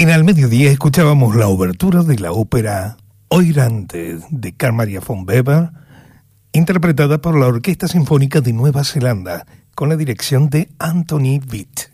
En Al Mediodía escuchábamos la obertura de la ópera Oirante de Carl Maria von Weber, interpretada por la Orquesta Sinfónica de Nueva Zelanda, con la dirección de Anthony Vitt.